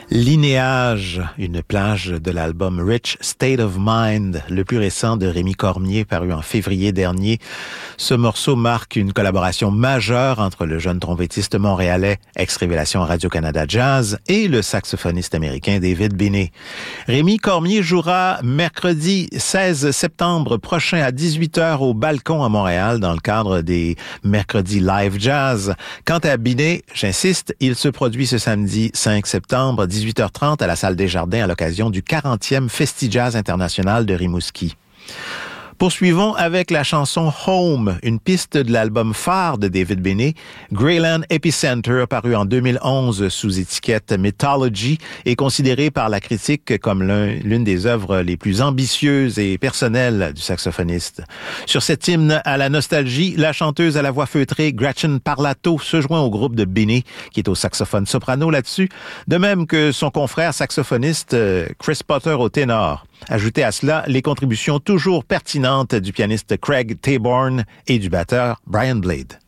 Linéage, une plage de l'album Rich State of Mind, le plus récent de Rémi Cormier, paru en février dernier. Ce morceau marque une collaboration majeure entre le jeune trompettiste montréalais, ex-révélation Radio-Canada Jazz, et le saxophoniste américain David Binet. Rémi Cormier jouera mercredi 16 septembre prochain à 18h au Balcon à Montréal dans le cadre des Mercredis Live Jazz. Quant à Binet, j'insiste, il se produit ce samedi 5 septembre 18h30 à la Salle des Jardins à l'occasion du 40e Festi-Jazz international de Rimouski. Poursuivons avec la chanson Home, une piste de l'album phare de David Binet, Greyland Epicenter, paru en 2011 sous étiquette Mythology, est considéré par la critique comme l'une des œuvres les plus ambitieuses et personnelles du saxophoniste. Sur cet hymne à la nostalgie, la chanteuse à la voix feutrée Gretchen Parlato se joint au groupe de Binet, qui est au saxophone soprano là-dessus, de même que son confrère saxophoniste Chris Potter au ténor. Ajoutez à cela les contributions toujours pertinentes du pianiste Craig Taborn et du batteur Brian Blade.